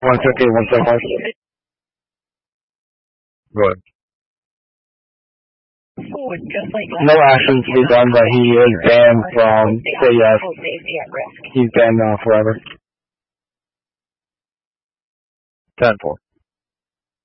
150, 175. Go ahead. No action to be done, but he is banned from say yes. He's banned now forever. 10-4.